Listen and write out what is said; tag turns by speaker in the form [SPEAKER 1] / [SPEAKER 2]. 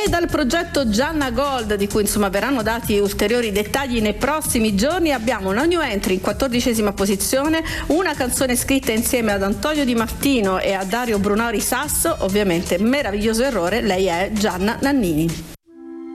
[SPEAKER 1] E dal progetto Gianna Gold, di cui insomma verranno dati ulteriori dettagli nei prossimi giorni, abbiamo una new entry in 14ª posizione, una canzone scritta insieme ad Antonio Di Martino e a Dario Brunori Sasso, ovviamente Meraviglioso errore, lei è Gianna Nannini.